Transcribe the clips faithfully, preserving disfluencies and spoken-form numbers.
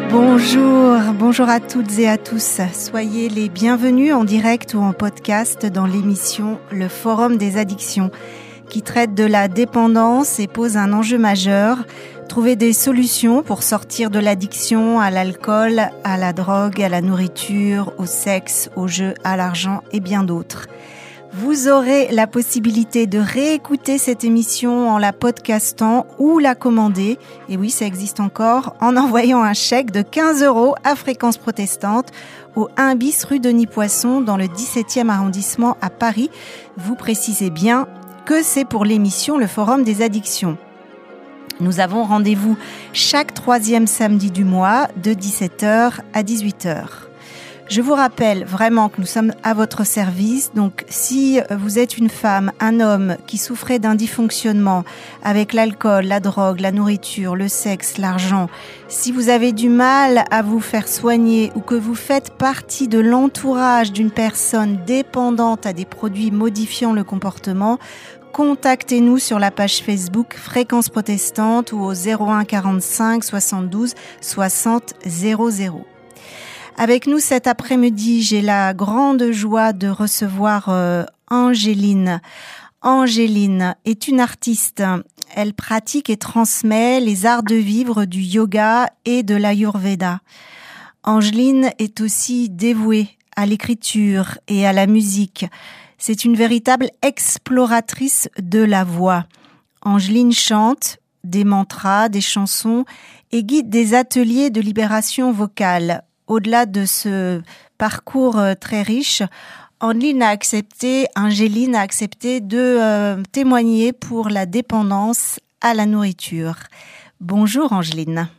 Bonjour, bonjour à toutes et à tous. Soyez les bienvenus en direct ou en podcast dans l'émission Le Forum des addictions qui traite de la dépendance et pose un enjeu majeur. Trouver des solutions pour sortir de l'addiction à l'alcool, à la drogue, à la nourriture, au sexe, au jeu, à l'argent et bien d'autres. Vous aurez la possibilité de réécouter cette émission en la podcastant ou la commander, et oui, ça existe encore, en envoyant un chèque de quinze euros à Fréquence Protestante au un bis rue Denis-Poisson dans le dix-septième arrondissement à Paris. Vous précisez bien que c'est pour l'émission Le Forum des addictions. Nous avons rendez-vous chaque troisième samedi du mois de dix-sept heures à dix-huit heures. Je vous rappelle vraiment que nous sommes à votre service, donc si vous êtes une femme, un homme qui souffrait d'un dysfonctionnement avec l'alcool, la drogue, la nourriture, le sexe, l'argent, si vous avez du mal à vous faire soigner ou que vous faites partie de l'entourage d'une personne dépendante à des produits modifiant le comportement, contactez-nous sur la page Facebook Fréquence Protestante ou au zéro un quarante-cinq soixante-douze soixante zéro zéro. Avec nous cet après-midi, j'ai la grande joie de recevoir euh, Angéline. Angéline est une artiste. Elle pratique et transmet les arts de vivre du yoga et de l'ayurveda. Angéline est aussi dévouée à l'écriture et à la musique. C'est une véritable exploratrice de la voix. Angéline chante des mantras, des chansons et guide des ateliers de libération vocale. Au-delà de ce parcours très riche, Angéline a accepté, Angéline a accepté de euh, témoigner pour la dépendance à la nourriture. Bonjour Angéline.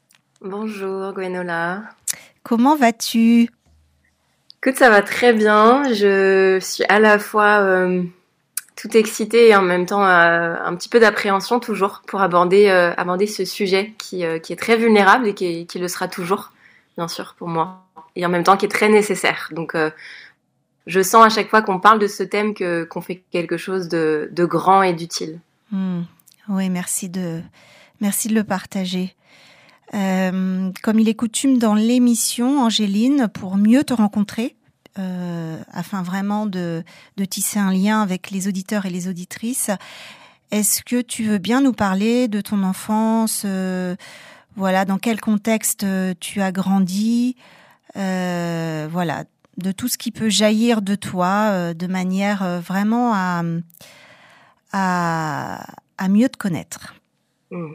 Bonjour Gwenola. Comment vas-tu ? Écoute, ça va très bien. Je suis à la fois euh, toute excitée et en même temps euh, un petit peu d'appréhension toujours pour aborder, euh, aborder ce sujet qui, euh, qui est très vulnérable et qui, qui le sera toujours. Bien sûr, pour moi, et en même temps qui est très nécessaire. Donc, euh, je sens à chaque fois qu'on parle de ce thème que, qu'on fait quelque chose de, de grand et d'utile. Mmh. Oui, merci de, merci de le partager. Euh, comme il est coutume dans l'émission, Angéline, pour mieux te rencontrer, euh, afin vraiment de, de tisser un lien avec les auditeurs et les auditrices, est-ce que tu veux bien nous parler de ton enfance euh, Voilà, dans quel contexte tu as grandi, euh, voilà, de tout ce qui peut jaillir de toi, euh, de manière euh, vraiment à, à, à mieux te connaître. Mmh.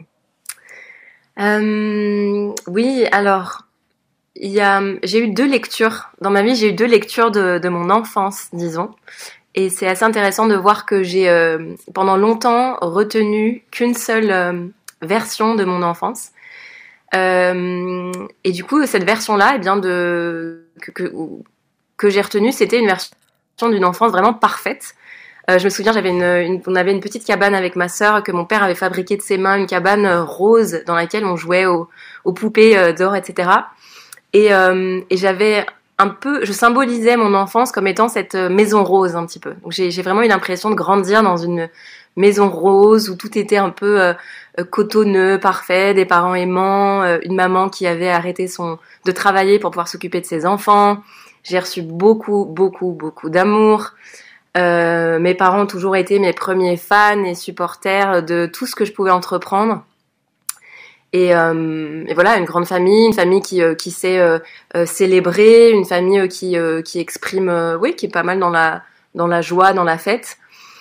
Euh, oui, alors, il y a, j'ai eu deux lectures. Dans ma vie, j'ai eu deux lectures de, de mon enfance, disons. Et c'est assez intéressant de voir que j'ai, euh, pendant longtemps, retenu qu'une seule euh, version de mon enfance. Euh, et du coup, cette version-là, eh bien de que, que, que j'ai retenue, c'était une version d'une enfance vraiment parfaite. Euh, je me souviens, j'avais une, une, on avait une petite cabane avec ma sœur que mon père avait fabriquée de ses mains, une cabane rose dans laquelle on jouait aux, aux poupées euh, d'or, et cetera. Et, euh, et j'avais un peu, je symbolisais mon enfance comme étant cette maison rose un petit peu. Donc j'ai, j'ai vraiment eu l'impression de grandir dans une maison rose où tout était un peu euh, cotonneux, parfait, des parents aimants, euh, une maman qui avait arrêté son de travailler pour pouvoir s'occuper de ses enfants. J'ai reçu beaucoup, beaucoup, beaucoup d'amour. Euh, mes parents ont toujours été mes premiers fans et supporters de tout ce que je pouvais entreprendre. Et, euh, et voilà, une grande famille, une famille qui euh, qui sait euh, euh, célébrer, une famille euh, qui euh, qui exprime, euh, oui, qui est pas mal dans la dans la joie, dans la fête.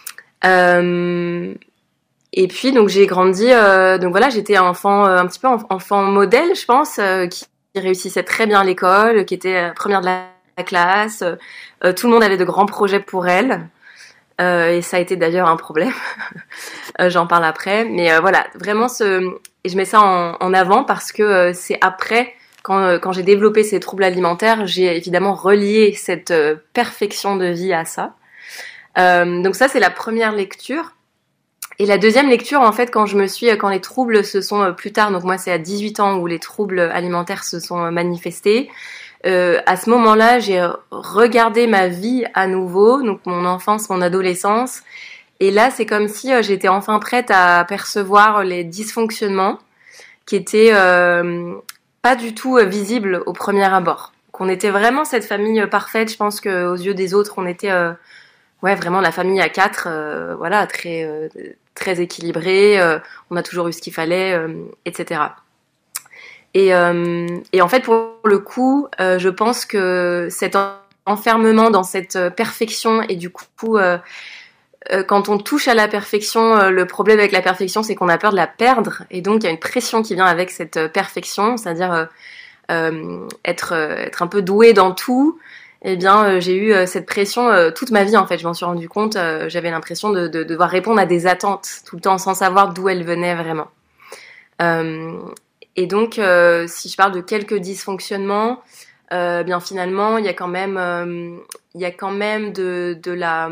Euh, et puis donc j'ai grandi, euh, donc voilà, j'étais un enfant euh, un petit peu enfant modèle, je pense, euh, qui réussissait très bien à l'école, qui était première de la, la classe. Euh, tout le monde avait de grands projets pour elle, euh, et ça a été d'ailleurs un problème. euh, j'en parle après, mais euh, voilà, vraiment ce, et je mets ça en, en avant parce que euh, c'est après. Quand, euh, quand j'ai développé ces troubles alimentaires, j'ai évidemment relié cette euh, perfection de vie à ça. Euh, donc ça, c'est la première lecture. Et la deuxième lecture, en fait, quand je me suis, quand les troubles se sont plus tard, donc moi c'est à dix-huit ans où les troubles alimentaires se sont manifestés, euh, à ce moment-là, j'ai regardé ma vie à nouveau, donc mon enfance, mon adolescence, et là c'est comme si euh, j'étais enfin prête à percevoir les dysfonctionnements qui étaient, euh, pas du tout euh, visible au premier abord. Qu'on était vraiment cette famille euh, parfaite. Je pense qu'aux yeux des autres, on était euh, ouais vraiment la famille à quatre, euh, voilà, très euh, très équilibrée. Euh, on a toujours eu ce qu'il fallait, euh, et cetera. Et, euh, et en fait, pour le coup, euh, je pense que cet enfermement dans cette perfection et du coup, euh, euh, quand on touche à la perfection, euh, le problème avec la perfection, c'est qu'on a peur de la perdre. Et donc, il y a une pression qui vient avec cette perfection, c'est-à-dire euh, euh, être, euh, être un peu doué dans tout. Eh bien, euh, j'ai eu euh, cette pression euh, toute ma vie, en fait. Je m'en suis rendu compte. Euh, j'avais l'impression de, de, de devoir répondre à des attentes tout le temps sans savoir d'où elles venaient vraiment. Euh, Et donc, euh, si je parle de quelques dysfonctionnements, euh, bien finalement, il y a quand même, euh, il y a quand même de, de la,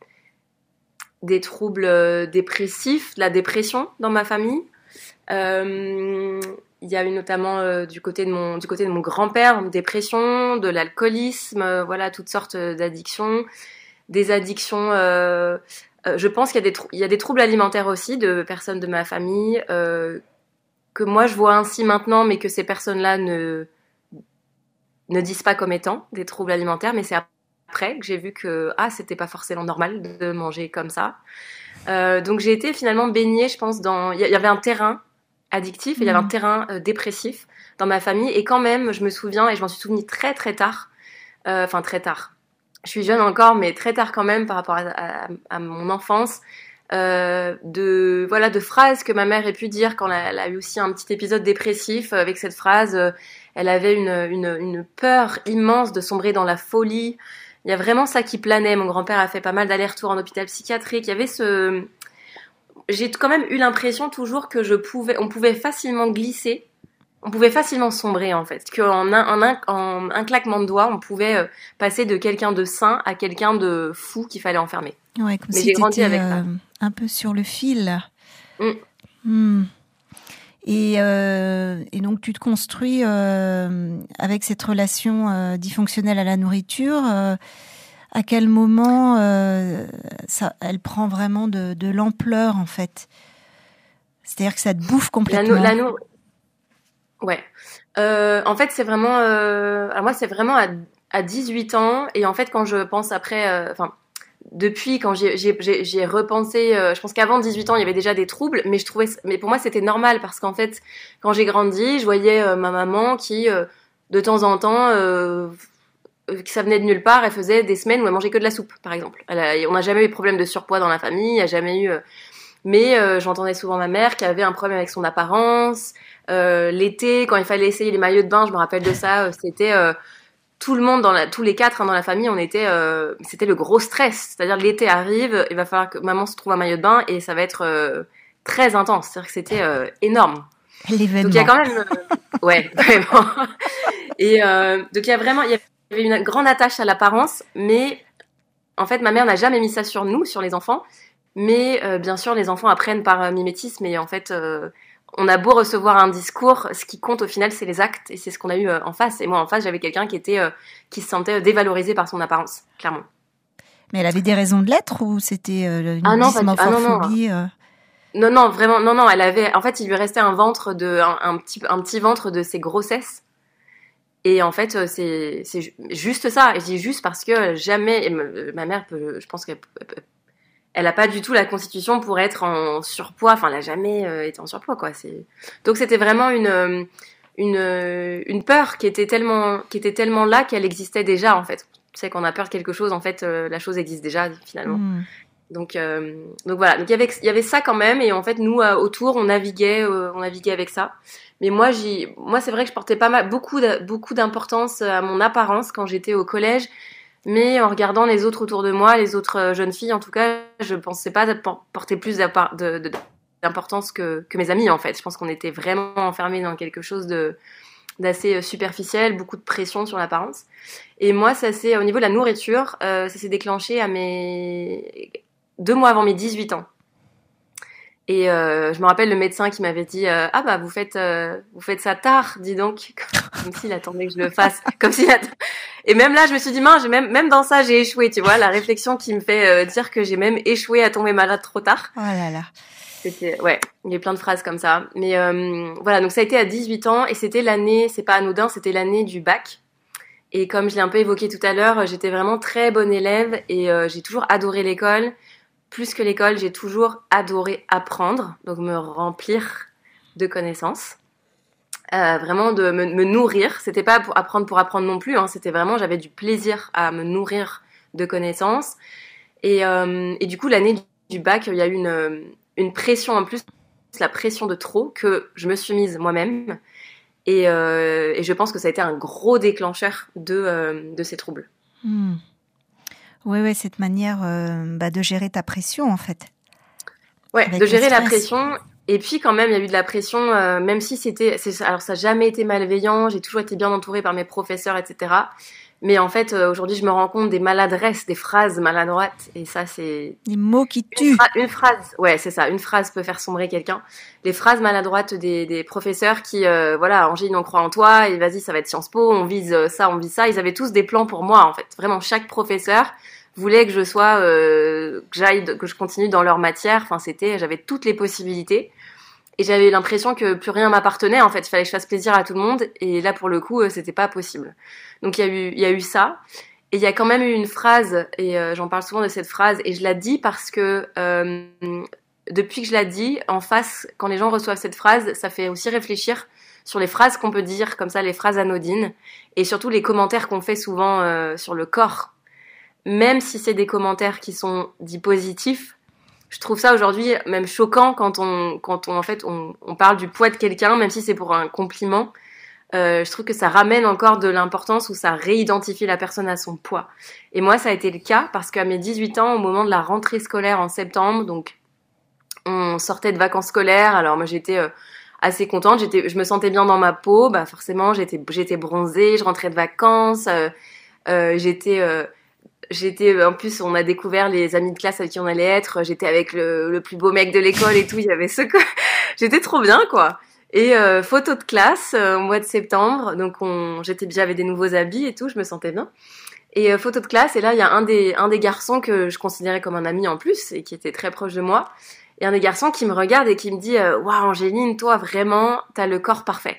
des troubles dépressifs, de la dépression dans ma famille. Euh, il y a eu notamment euh, du côté de mon, du côté de mon grand-père, une dépression, de l'alcoolisme, euh, voilà, toutes sortes d'addictions, des addictions. Euh, euh, je pense qu'il y a des, trou- il y a des troubles alimentaires aussi de personnes de ma famille. Euh, que moi je vois ainsi maintenant, mais que ces personnes-là ne, ne disent pas comme étant des troubles alimentaires, mais c'est après que j'ai vu que ah, c'était pas forcément normal de manger comme ça. Euh, donc j'ai été finalement baignée, je pense, dans... Il y avait un terrain addictif, et il y avait un terrain euh, dépressif dans ma famille, et quand même, je me souviens, et je m'en suis souvenue très très tard, euh, enfin très tard, je suis jeune encore, mais très tard quand même par rapport à, à, à mon enfance, Euh, de voilà de phrases que ma mère ait pu dire quand elle a eu aussi un petit épisode dépressif. Avec cette phrase, euh, elle avait une, une, une peur immense de sombrer dans la folie. Il y a vraiment ça qui planait. Mon grand-père a fait pas mal d'allers-retours en hôpital psychiatrique. Il y avait ce... J'ai quand même eu l'impression toujours que je pouvais, on pouvait facilement glisser, on pouvait facilement sombrer en fait. Qu'en un, en un, en un claquement de doigts, on pouvait euh, passer de quelqu'un de sain à quelqu'un de fou qu'il fallait enfermer. Ouais, comme Mais si j'ai grandi avec euh, ça. Un peu sur le fil. Mm. Mm. Et, euh, et donc, tu te construis euh, avec cette relation euh, dysfonctionnelle à la nourriture. Euh, à quel moment euh, ça, elle prend vraiment de, de l'ampleur, en fait? C'est-à-dire que ça te bouffe complètement. La, no, la no... Ouais. Euh, en fait, c'est vraiment... Euh... Alors moi, c'est vraiment à, à dix-huit ans. Et en fait, quand je pense après... Enfin... Euh, Depuis, quand j'ai, j'ai, j'ai, j'ai repensé, euh, je pense qu'avant dix-huit ans, il y avait déjà des troubles, mais je trouvais, mais pour moi, c'était normal parce qu'en fait, quand j'ai grandi, je voyais euh, ma maman qui, euh, de temps en temps, euh, que ça venait de nulle part, elle faisait des semaines où elle mangeait que de la soupe, par exemple. Elle a, on n'a jamais eu de problème de surpoids dans la famille, il n'y a jamais eu, euh, mais euh, j'entendais souvent ma mère qui avait un problème avec son apparence. Euh, l'été, quand il fallait essayer les maillots de bain, je me rappelle de ça, euh, c'était euh, tout le monde dans la, tous les quatre hein, dans la famille, on était, euh, c'était le gros stress. C'est-à-dire l'été arrive, il va falloir que maman se trouve un maillot de bain et ça va être euh, très intense. C'est-à-dire que c'était euh, énorme. L'événement. Donc il y a quand même, euh, ouais, vraiment. Et euh, donc il y a vraiment, il y avait une grande attache à l'apparence, mais en fait ma mère n'a jamais mis ça sur nous, sur les enfants. Mais euh, bien sûr, les enfants apprennent par euh, mimétisme et en fait. Euh, On a beau recevoir un discours, ce qui compte au final, c'est les actes, et c'est ce qu'on a eu euh, en face. Et moi, en face, j'avais quelqu'un qui était, euh, qui se sentait dévalorisé par son apparence, clairement. Mais elle avait des raisons de l'être ou c'était euh, une ah non, dysmorphophobie ah non, non. non, non, vraiment, non, non. Elle avait, en fait, il lui restait un ventre de, un, un petit, un petit ventre de ses grossesses. Et en fait, c'est, c'est juste ça. Et je dis juste parce que jamais, me, ma mère peut, je pense qu'elle peut, elle a pas du tout la constitution pour être en surpoids. Enfin, elle a jamais euh, été en surpoids, quoi. C'est... Donc, c'était vraiment une, une, une peur qui était tellement, qui était tellement là qu'elle existait déjà, en fait. Tu sais, quand on a peur de quelque chose, en fait, euh, la chose existe déjà, finalement. Mmh. Donc, euh, donc voilà. Donc, il y avait, il y avait ça quand même. Et en fait, nous, euh, autour, on naviguait, euh, on naviguait avec ça. Mais moi, j'y, moi, c'est vrai que je portais pas mal, beaucoup, de, beaucoup d'importance à mon apparence quand j'étais au collège. Mais en regardant les autres autour de moi, les autres jeunes filles, en tout cas, je pensais pas porter plus de, de, d'importance que, que mes amis, en fait. Je pense qu'on était vraiment enfermés dans quelque chose de, d'assez superficiel, beaucoup de pression sur l'apparence. Et moi, ça c'est au niveau de la nourriture, euh, ça s'est déclenché à mes deux mois avant mes dix-huit ans. Et euh, je me rappelle le médecin qui m'avait dit euh, ah bah vous faites euh, vous faites ça tard, dis donc, comme s'il attendait que je le fasse, comme s'il att... Et même là je me suis dit mince, même même dans ça j'ai échoué, tu vois, la réflexion qui me fait euh, dire que j'ai même échoué à tomber malade trop tard. Oh là là. C'était, ouais, il y a eu plein de phrases comme ça. Mais euh, voilà, donc ça a été à dix-huit ans et c'était l'année, c'est pas anodin, c'était l'année du bac. Et comme je l'ai un peu évoqué tout à l'heure, j'étais vraiment très bonne élève et euh, j'ai toujours adoré l'école. Plus que l'école, j'ai toujours adoré apprendre, donc me remplir de connaissances. Euh, vraiment de me, me nourrir. C'était pas pour apprendre pour apprendre non plus, hein, c'était vraiment, j'avais du plaisir à me nourrir de connaissances. Et, euh, et du coup, l'année du bac, il y a eu une, une pression en plus, la pression de trop que je me suis mise moi-même. Et, euh, et je pense que ça a été un gros déclencheur de, euh, de ces troubles. Mmh. Oui, oui, cette manière euh, bah, de gérer ta pression, en fait. Ouais, de gérer la pression. Et puis quand même, il y a eu de la pression, euh, même si c'était... C'est, alors ça n'a jamais été malveillant, j'ai toujours été bien entourée par mes professeurs, et cetera. Mais en fait, euh, aujourd'hui, je me rends compte des maladresses, des phrases maladroites. Et ça, c'est... Des mots qui tuent. Une, fra- une phrase, ouais, c'est ça. Une phrase peut faire sombrer quelqu'un. Les phrases maladroites des, des professeurs qui, euh, voilà, Angéline, on croit en toi, et vas-y, ça va être Sciences Po, on vise ça, on vise ça. Ils avaient tous des plans pour moi, en fait. Vraiment, chaque professeur voulait que je sois, euh, que j'aille, que je continue dans leur matière. Enfin, c'était, j'avais toutes les possibilités. Et j'avais l'impression que plus rien m'appartenait, en fait. Il fallait que je fasse plaisir à tout le monde. Et là, pour le coup, c'était pas possible. Donc, il y a eu, il y a eu ça. Et il y a quand même eu une phrase, et euh, j'en parle souvent de cette phrase, et je la dis parce que euh, depuis que je la dis, en face, quand les gens reçoivent cette phrase, ça fait aussi réfléchir sur les phrases qu'on peut dire, comme ça, les phrases anodines, et surtout les commentaires qu'on fait souvent euh, sur le corps. Même si c'est des commentaires qui sont dits positifs, je trouve ça aujourd'hui même choquant quand on, quand on, en fait, on, on parle du poids de quelqu'un, même si c'est pour un compliment. Euh, je trouve que ça ramène encore de l'importance ou ça réidentifie la personne à son poids. Et moi, ça a été le cas parce qu'à mes dix-huit ans, au moment de la rentrée scolaire en septembre, donc on sortait de vacances scolaires. Alors moi, j'étais euh, assez contente, j'étais, je me sentais bien dans ma peau. Bah forcément, j'étais, j'étais bronzée, je rentrais de vacances, euh, euh, j'étais euh, J'étais, en plus, on a découvert les amis de classe avec qui on allait être. J'étais avec le, le plus beau mec de l'école et tout. Il y avait ce que, j'étais trop bien, quoi. Et euh, photo de classe euh, au mois de septembre. Donc, on, j'étais, j'avais des nouveaux habits et tout. Je me sentais bien. Et euh, photo de classe. Et là, il y a un des, un des garçons que je considérais comme un ami en plus et qui était très proche de moi. Et un des garçons qui me regarde et qui me dit, waouh, wow, Angéline, toi, vraiment, t'as le corps parfait.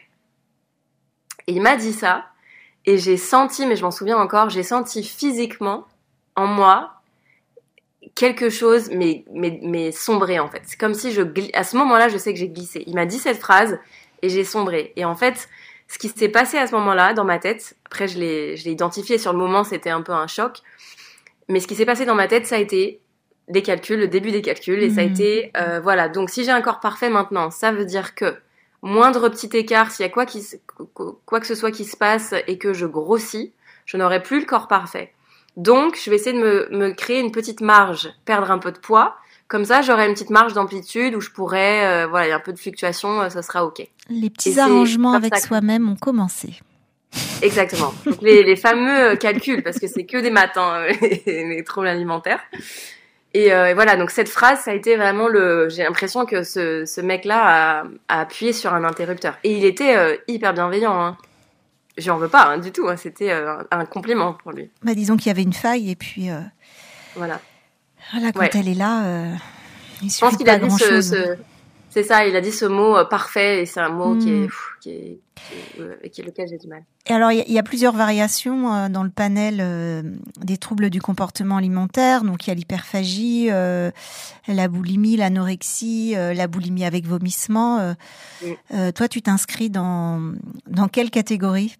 Et il m'a dit ça. Et j'ai senti, mais je m'en souviens encore, j'ai senti physiquement en moi quelque chose, mais, mais, mais sombré en fait. C'est comme si je gl... à ce moment-là, je sais que j'ai glissé. Il m'a dit cette phrase et j'ai sombré. Et en fait, ce qui s'est passé à ce moment-là dans ma tête, après je l'ai, je l'ai identifié sur le moment, c'était un peu un choc. Mais ce qui s'est passé dans ma tête, ça a été des calculs, le début des calculs, et mmh. ça a été, euh, voilà. Donc si j'ai un corps parfait maintenant, ça veut dire que moindre petit écart, s'il y a quoi, qui, quoi que ce soit qui se passe et que je grossis, je n'aurai plus le corps parfait. Donc, je vais essayer de me, me créer une petite marge, perdre un peu de poids. Comme ça, j'aurai une petite marge d'amplitude où je pourrais, euh, voilà, il y a un peu de fluctuation, euh, ça sera OK. Les petits Et arrangements avec que... soi-même ont commencé. Exactement. Donc, les, les fameux calculs, parce que c'est que des maths, hein, les, les troubles alimentaires. Et, euh, et voilà, donc cette phrase, ça a été vraiment le... J'ai l'impression que ce, ce mec-là a, a appuyé sur un interrupteur. Et il était euh, hyper bienveillant, hein. J'en veux pas hein, du tout, hein. C'était euh, un compliment pour lui. Bah, disons qu'il y avait une faille et puis euh, voilà. Voilà, quand ouais. elle est là, euh, il je pense qu'il a dit ce, ce, c'est ça, il a dit ce mot euh, parfait et c'est un mot mmh. qui est, pff, qui est, qui est euh, avec lequel j'ai du mal. Et alors il y, y a plusieurs variations euh, dans le panel euh, des troubles du comportement alimentaire. Donc il y a l'hyperphagie, euh, la boulimie, l'anorexie, euh, la boulimie avec vomissement. Euh, mmh. euh, toi, tu t'inscris dans dans quelle catégorie?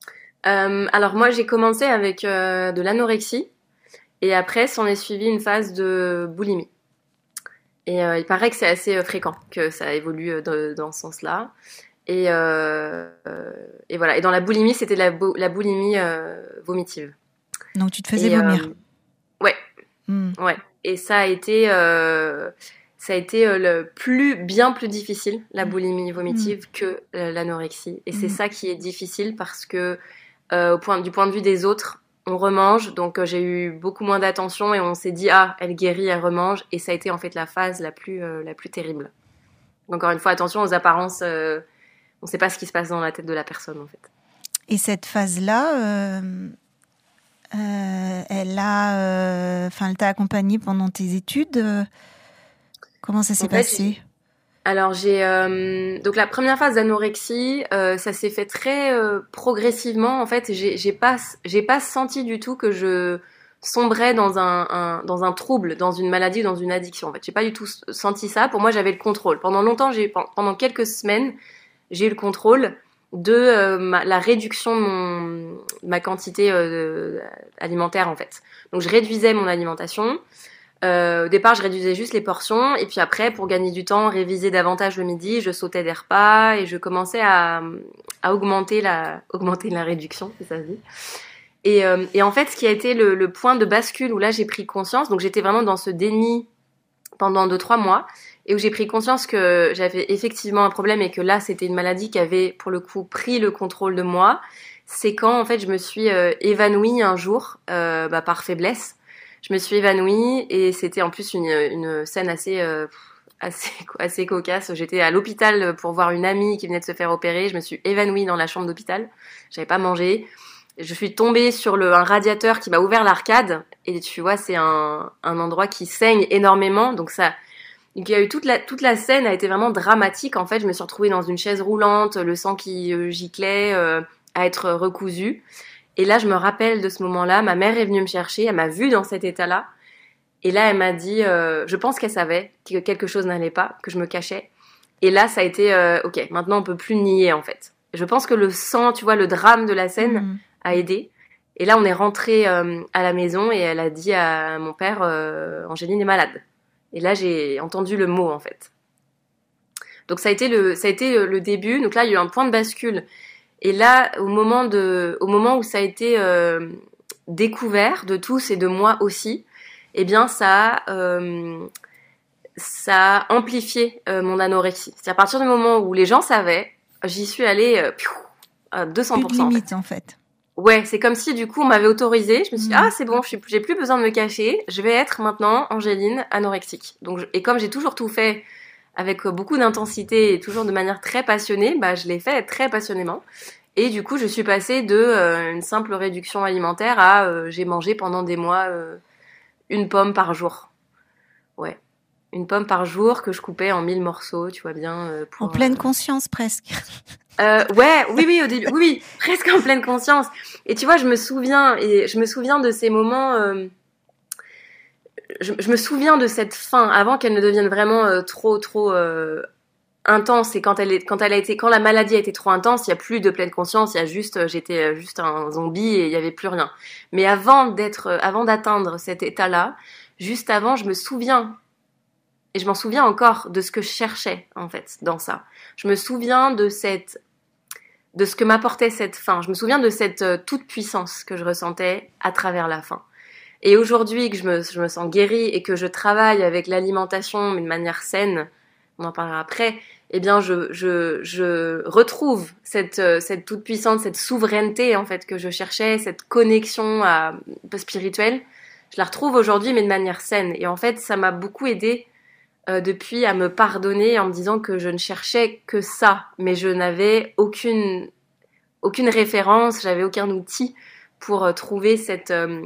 Euh, alors moi j'ai commencé avec euh, de l'anorexie et après s'en est suivi une phase de boulimie et euh, il paraît que c'est assez euh, fréquent que ça évolue euh, de, dans ce sens-là et, euh, euh, et voilà et dans la boulimie c'était la, bo- la boulimie euh, vomitive. Donc tu te faisais et, vomir. Euh, ouais mm. ouais et ça a été euh, ça a été euh, le plus bien plus difficile la boulimie vomitive mm. que euh, l'anorexie et mm. c'est ça qui est difficile parce que Euh, au point, du point de vue des autres, on remange, donc euh, j'ai eu beaucoup moins d'attention et on s'est dit ah elle guérit, elle remange et ça a été en fait la phase la plus euh, la plus terrible. Donc, encore une fois attention aux apparences, euh, on ne sait pas ce qui se passe dans la tête de la personne en fait. Et cette phase là, euh, euh, elle a, enfin euh, elle t'a accompagnée pendant tes études. Euh, comment ça s'est en fait, passé? Alors j'ai euh, donc la première phase d'anorexie, euh, ça s'est fait très euh, progressivement en fait. J'ai, j'ai pas j'ai pas senti du tout que je sombrais dans un, un dans un trouble, dans une maladie, dans une addiction. En fait, j'ai pas du tout senti ça. Pour moi, j'avais le contrôle. Pendant longtemps, j'ai pendant quelques semaines, j'ai eu le contrôle de euh, ma, la réduction de mon ma quantité euh, alimentaire en fait. Donc je réduisais mon alimentation. Euh, au départ, je réduisais juste les portions et puis après, pour gagner du temps, réviser davantage le midi, je sautais des repas et je commençais à, à augmenter la augmenter la réduction, si ça se dit. Et, euh, et en fait, ce qui a été le, le point de bascule où là j'ai pris conscience, donc j'étais vraiment dans ce déni pendant deux trois mois et où j'ai pris conscience que j'avais effectivement un problème et que là c'était une maladie qui avait pour le coup pris le contrôle de moi. C'est quand en fait je me suis euh, évanouie un jour euh, bah, par faiblesse. Je me suis évanouie et c'était en plus une, une scène assez, euh, assez, assez cocasse. J'étais à l'hôpital pour voir une amie qui venait de se faire opérer. Je me suis évanouie dans la chambre d'hôpital. J'avais pas mangé. Je suis tombée sur le, un radiateur qui m'a ouvert l'arcade. Et tu vois, c'est un, un endroit qui saigne énormément. Donc ça, il y a eu toute la, toute la scène a été vraiment dramatique. En fait, je me suis retrouvée dans une chaise roulante, le sang qui euh, giclait, euh, à être recousu. Et là, je me rappelle de ce moment-là, ma mère est venue me chercher, elle m'a vue dans cet état-là. Et là, elle m'a dit, euh, je pense qu'elle savait que quelque chose n'allait pas, que je me cachais. Et là, ça a été, euh, ok, maintenant on peut plus nier en fait. Je pense que le sang, tu vois, le drame de la scène mmh. a aidé. Et là, on est rentré euh, à la maison et elle a dit à mon père, euh, Angéline est malade. Et là, j'ai entendu le mot en fait. Donc ça a été le, ça a été le début. Donc là, il y a eu un point de bascule. Et là, au moment de, au moment où ça a été euh, découvert de tous et de moi aussi, eh bien, ça a, euh, ça a amplifié euh, mon anorexie. C'est à partir du moment où les gens savaient, j'y suis allée euh, piou, à deux cents pour cent. Plus de limite, en fait. en fait. Ouais, c'est comme si du coup on m'avait autorisé. Je me suis dit, mmh. ah c'est bon, je suis, j'ai plus besoin de me cacher. Je vais être maintenant Angéline anorexique. Donc, je, et comme j'ai toujours tout fait avec beaucoup d'intensité et toujours de manière très passionnée, bah je l'ai fait très passionnément. Et du coup, je suis passée de euh, une simple réduction alimentaire à euh, j'ai mangé pendant des mois euh, une pomme par jour. Ouais, une pomme par jour que je coupais en mille morceaux, tu vois bien. Euh, pour, en pleine euh... conscience presque. Euh, ouais, oui, oui, au début, oui, oui, presque en pleine conscience. Et tu vois, je me souviens, et je me souviens de ces moments. Euh, je, je me souviens de cette faim avant qu'elle ne devienne vraiment euh, trop, trop. Euh, intense et quand elle est quand elle a été quand la maladie a été trop intense, il y a plus de pleine conscience, il y a juste j'étais juste un zombie et il y avait plus rien. Mais avant d'être avant d'atteindre cet état-là, juste avant, je me souviens et je m'en souviens encore de ce que je cherchais en fait dans ça. Je me souviens de cette de ce que m'apportait cette faim. Je me souviens de cette euh, toute puissance que je ressentais à travers la faim. Et aujourd'hui que je me je me sens guérie et que je travaille avec l'alimentation mais de manière saine, on en parlera après. Eh bien, je, je, je retrouve cette, cette toute puissante, cette souveraineté, en fait, que je cherchais, cette connexion à, un peu spirituelle. Je la retrouve aujourd'hui, mais de manière saine. Et en fait, ça m'a beaucoup aidée, euh, depuis à me pardonner en me disant que je ne cherchais que ça, mais je n'avais aucune, aucune référence, j'avais aucun outil pour euh, trouver cette, euh,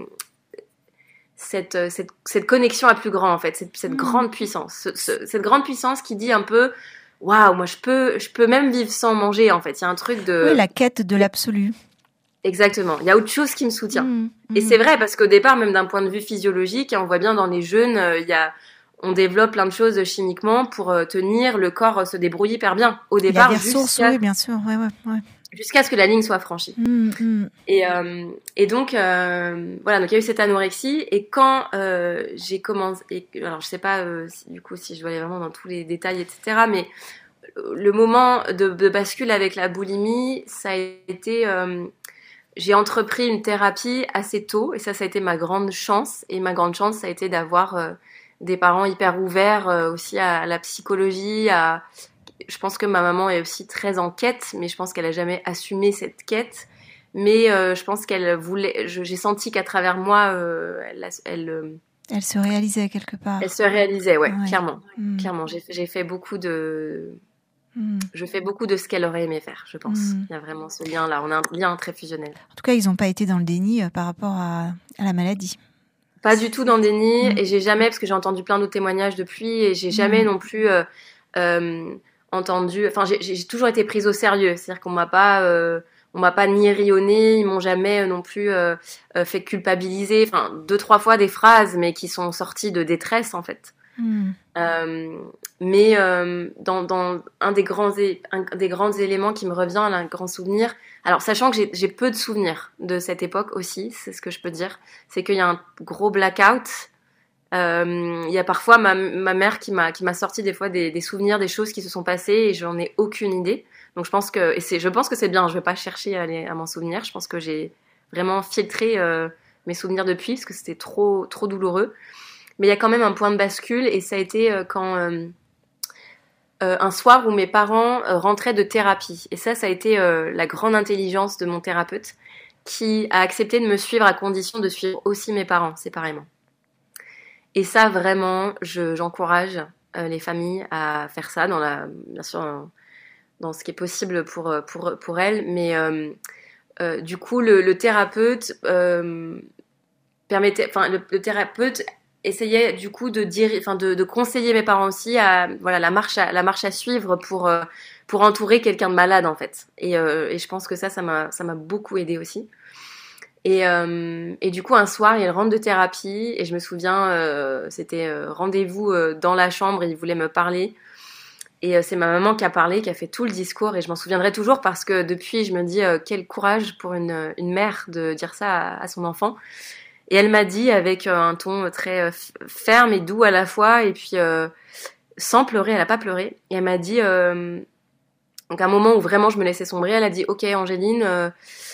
cette, cette, cette connexion à plus grand, en fait, cette, cette mmh. grande puissance, ce, ce, cette grande puissance qui dit un peu, waouh, moi je peux, je peux même vivre sans manger, en fait. Il y a un truc de... Oui, la quête de l'absolu. Exactement. Il y a autre chose qui me soutient. Mmh, mmh. Et c'est vrai, parce qu'au départ, même d'un point de vue physiologique, on voit bien dans les jeunes, euh, il y a, on développe plein de choses chimiquement pour euh, tenir, le corps euh, se débrouille hyper bien. Au départ, il y a des ressources, oui, bien sûr. Ouais, ouais, ouais. Jusqu'à ce que la ligne soit franchie. Mmh, mmh. Et, euh, et donc, euh, voilà, donc il y a eu cette anorexie. Et quand euh, j'ai commencé... Et, alors, je sais pas, euh, si, du coup, si je dois aller vraiment dans tous les détails, et cetera, mais... Le moment de, de bascule avec la boulimie, ça a été... Euh, j'ai entrepris une thérapie assez tôt, et ça, ça a été ma grande chance. Et ma grande chance, ça a été d'avoir euh, des parents hyper ouverts euh, aussi à, à la psychologie. À... Je pense que ma maman est aussi très en quête, mais je pense qu'elle a jamais assumé cette quête. Mais euh, je pense qu'elle voulait... Je, j'ai senti qu'à travers moi, euh, elle... elle euh, Elle se réalisait quelque part. Elle se réalisait, ouais, ouais. clairement. Mmh. Clairement, j'ai, j'ai fait beaucoup de... Mmh. Je fais beaucoup de ce qu'elle aurait aimé faire, je pense. Mmh. Il y a vraiment ce lien-là. On a un lien très fusionnel. En tout cas, ils n'ont pas été dans le déni euh, par rapport à, à la maladie. Pas du tout dans le déni. Mmh. Et j'ai jamais, parce que j'ai entendu plein d'autres témoignages depuis, et j'ai jamais mmh. non plus... Euh, euh, entendu. Enfin, j'ai, j'ai toujours été prise au sérieux. C'est-à-dire qu'on m'a pas, euh, on m'a pas ni ri au nez, ils m'ont jamais non plus euh, euh, fait culpabiliser. Enfin, deux trois fois des phrases, mais qui sont sorties de détresse en fait. Mmh. Euh, mais euh, dans, dans un des grands é- un des grands éléments qui me revient, un grand souvenir. Alors, sachant que j'ai, j'ai peu de souvenirs de cette époque aussi, c'est ce que je peux dire, c'est qu'il y a un gros blackout. Euh, il y a parfois ma, ma mère qui m'a qui m'a sorti des fois des, des souvenirs, des choses qui se sont passées et j'en ai aucune idée. Donc je pense que et c'est je pense que c'est bien. Je vais pas chercher à aller à m'en souvenir. Je pense que j'ai vraiment filtré euh, mes souvenirs depuis parce que c'était trop trop douloureux. Mais il y a quand même un point de bascule et ça a été euh, quand euh, euh, un soir où mes parents euh, rentraient de thérapie. Et ça, ça a été euh, la grande intelligence de mon thérapeute qui a accepté de me suivre à condition de suivre aussi mes parents séparément. Et ça, vraiment, je, j'encourage euh, les familles à faire ça, dans la, bien sûr, dans, dans ce qui est possible pour, pour, pour elles. Mais euh, euh, du coup, le, le thérapeute euh, permettait, enfin, le, le thérapeute essayait du coup de dire, enfin, de, de conseiller mes parents aussi à, voilà, la marche à, la marche à suivre pour, euh, pour entourer quelqu'un de malade en fait. Et, euh, et je pense que ça, ça m'a, ça m'a beaucoup aidée aussi. Et, euh, et du coup, un soir, il rentre de thérapie et je me souviens, euh, c'était euh, rendez-vous euh, dans la chambre et il voulait me parler. Et euh, c'est ma maman qui a parlé, qui a fait tout le discours et je m'en souviendrai toujours parce que depuis, je me dis euh, quel courage pour une, une mère de dire ça à, à son enfant. Et elle m'a dit avec euh, un ton très euh, ferme et doux à la fois et puis euh, sans pleurer, elle a pas pleuré. Et elle m'a dit, euh, donc à un moment où vraiment je me laissais sombrer, elle a dit « Ok Angéline, euh,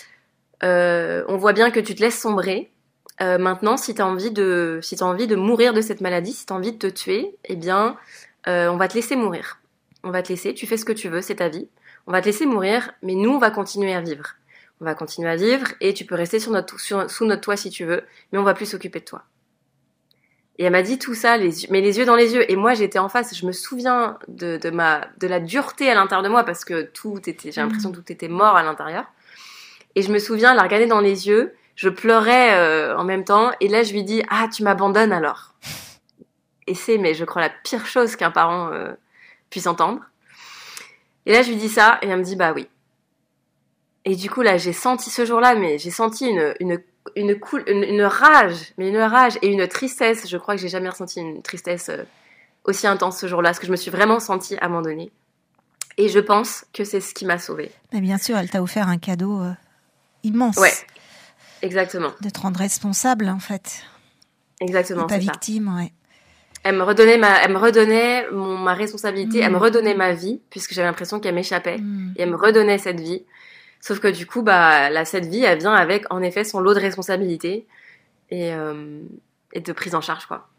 Euh, on voit bien que tu te laisses sombrer. Euh, maintenant, si t'as envie de, si t'as envie de mourir de cette maladie, si t'as envie de te tuer, eh bien, euh, on va te laisser mourir. On va te laisser. Tu fais ce que tu veux, c'est ta vie. On va te laisser mourir, mais nous, on va continuer à vivre. On va continuer à vivre et tu peux rester sur notre, sur, sous notre toit si tu veux, mais on va plus s'occuper de toi. Et elle m'a dit tout ça, les yeux, mais les yeux dans les yeux. Et moi, j'étais en face. Je me souviens de, de ma, de la dureté à l'intérieur de moi parce que tout était, j'ai l'impression que tout était mort à l'intérieur. Et je me souviens la regarder dans les yeux, je pleurais euh, en même temps, et là je lui dis « Ah, tu m'abandonnes alors ?» Et c'est, mais je crois, la pire chose qu'un parent euh, puisse entendre. Et là je lui dis ça, et elle me dit « Bah oui. » Et du coup là, j'ai senti ce jour-là, mais j'ai senti une, une, une, cool, une, une rage, mais une rage et une tristesse. Je crois que j'ai jamais ressenti une tristesse euh, aussi intense ce jour-là, parce que je me suis vraiment sentie abandonnée. Et je pense que c'est ce qui m'a sauvée. Mais bien sûr, elle t'a offert un cadeau... Euh... immense. Ouais, exactement. De te rendre responsable, en fait. Exactement, et pas c'est victime, ça. Ouais. Elle me redonnait ma, elle me redonnait mon, ma responsabilité, mmh. elle me redonnait ma vie, puisque j'avais l'impression qu'elle m'échappait, mmh. et elle me redonnait cette vie. Sauf que du coup, bah, là, cette vie, elle vient avec, en effet, son lot de responsabilités et, euh, et de prise en charge, quoi.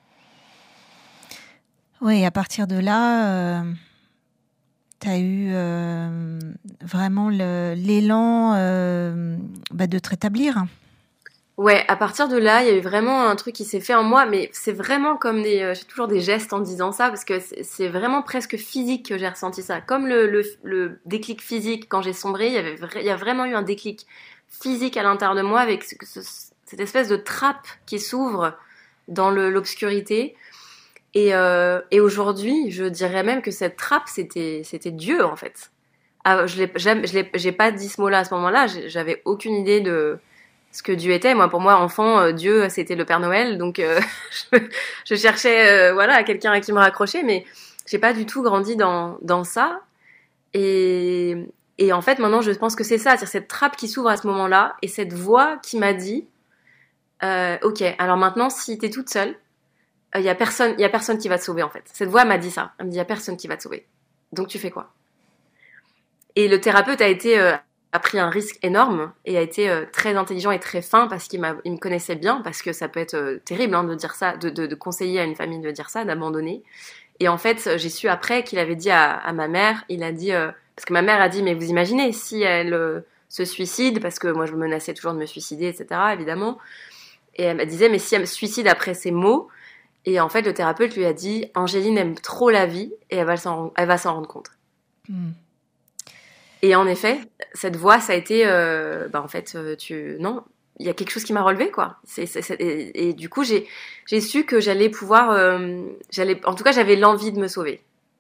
Oui, à partir de là... Euh... T'as eu euh, vraiment le, l'élan euh, bah de te rétablir. Ouais, à partir de là, il y a eu vraiment un truc qui s'est fait en moi, mais c'est vraiment comme des... Euh, j'ai toujours des gestes en disant ça, parce que c'est, c'est vraiment presque physique que j'ai ressenti ça. Comme le, le, le déclic physique quand j'ai sombré, il y, avait vra- il y a vraiment eu un déclic physique à l'intérieur de moi, avec ce, ce, cette espèce de trappe qui s'ouvre dans le, l'obscurité. Et, euh, et aujourd'hui, je dirais même que cette trappe, c'était, c'était Dieu, en fait. Ah, je l'ai, jamais, je l'ai, j'ai pas dit ce mot-là à ce moment-là. J'avais aucune idée de ce que Dieu était. Moi, pour moi, enfant, euh, Dieu, c'était le Père Noël. Donc, euh, je, je cherchais, euh, voilà, quelqu'un à qui me raccrocher. Mais j'ai pas du tout grandi dans, dans ça. Et, et en fait, maintenant, je pense que c'est ça. C'est cette trappe qui s'ouvre à ce moment-là. Et cette voix qui m'a dit, euh, OK, alors maintenant, si t'es toute seule, il euh, y a personne, il y a personne qui va te sauver en fait. Cette voix m'a dit ça. Elle me dit il y a personne qui va te sauver. Donc tu fais quoi? Et le thérapeute a été euh, a pris un risque énorme et a été euh, très intelligent et très fin parce qu'il m'a il me connaissait bien, parce que ça peut être euh, terrible hein, de dire ça, de, de de conseiller à une famille de dire ça, d'abandonner. Et en fait, j'ai su après qu'il avait dit à, à ma mère, il a dit euh, parce que ma mère a dit mais vous imaginez si elle euh, se suicide, parce que moi je me menaçais toujours de me suicider, et cetera. Évidemment. Et elle me disait mais si elle me suicide après ces mots. Et en fait, le thérapeute lui a dit « Angéline aime trop la vie et elle va s'en, elle va s'en rendre compte. Mm. » Et en effet, cette voix, ça a été... Euh, bah en fait, tu... Non, il y a quelque chose qui m'a relevée, quoi. C'est, c'est, c'est, et, et du coup, j'ai, j'ai su que j'allais pouvoir... Euh, j'allais, en tout cas, j'avais l'envie de me sauver.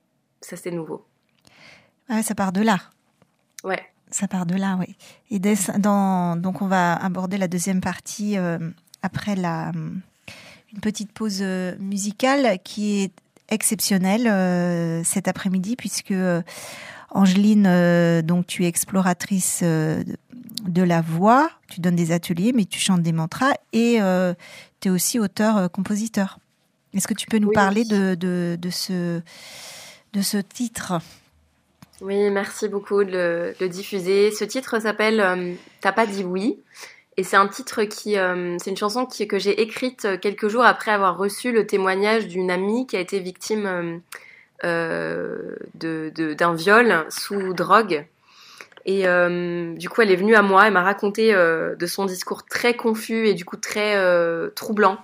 ça c'était nouveau. Ah, ça part de là. Ouais. Ça part de là, oui. Et des, dans, donc on va aborder la deuxième partie euh, après la, une petite pause euh, musicale qui est exceptionnelle euh, cet après-midi puisque euh, Angeline, euh, donc tu es exploratrice euh, de la voix, tu donnes des ateliers, mais tu chantes des mantras et euh, tu es aussi auteur-compositeur. Est-ce que tu peux nous Oui. parler de, de, de, ce, de ce titre ? Oui, merci beaucoup de le, de le diffuser. Ce titre s'appelle euh, « T'as pas dit oui ». Et c'est un titre qui, euh, c'est une chanson qui, que j'ai écrite quelques jours après avoir reçu le témoignage d'une amie qui a été victime euh, euh, de, de, d'un viol sous drogue. Et euh, du coup, elle est venue à moi, elle m'a raconté euh, de son discours très confus et du coup très euh, troublant.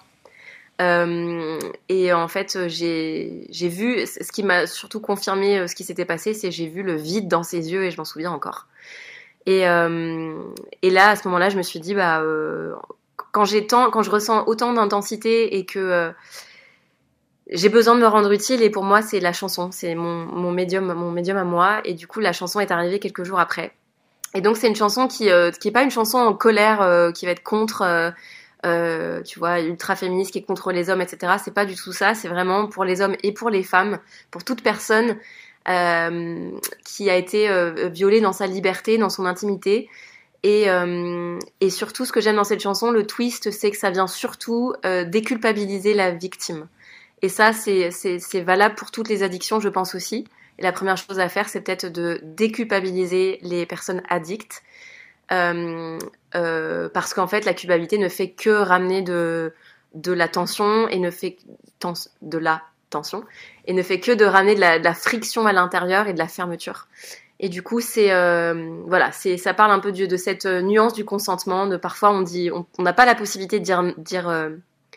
Euh, et en fait, j'ai, j'ai vu, ce qui m'a surtout confirmé ce qui s'était passé, c'est j'ai vu le vide dans ses yeux et je m'en souviens encore. Et, euh, et là, à ce moment-là, je me suis dit, bah, euh, quand j'ai tant, quand je ressens autant d'intensité et que euh, j'ai besoin de me rendre utile, et pour moi, c'est la chanson, c'est mon, mon médium, mon médium à moi. Et du coup, la chanson est arrivée quelques jours après. Et donc, c'est une chanson qui, euh, qui est pas une chanson en colère, euh, qui va être contre. Euh, Euh, tu vois, ultra féministe qui est contre les hommes, et cetera. C'est pas du tout ça. C'est vraiment pour les hommes et pour les femmes, pour toute personne euh, qui a été euh, violée dans sa liberté, dans son intimité. Et, euh, et surtout, ce que j'aime dans cette chanson, le twist, c'est que ça vient surtout euh, déculpabiliser la victime. Et ça, c'est, c'est, c'est valable pour toutes les addictions, je pense aussi. Et la première chose à faire, c'est peut-être de déculpabiliser les personnes addictes. Euh, euh, parce qu'en fait la culpabilité ne fait que ramener de, de la tension et ne fait tens, de la tension et ne fait que de ramener de la, de la friction à l'intérieur et de la fermeture. Et du coup c'est euh, voilà, c'est ça parle un peu de, de cette nuance du consentement, de parfois on dit on n'a pas la possibilité de dire dire euh,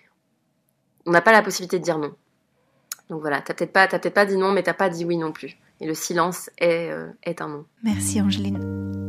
on n'a pas la possibilité de dire non. Donc voilà, t'as peut-être pas t'as peut-être pas dit non, mais t'as pas dit oui non plus. Et le silence est euh, est un non. Merci Angeline.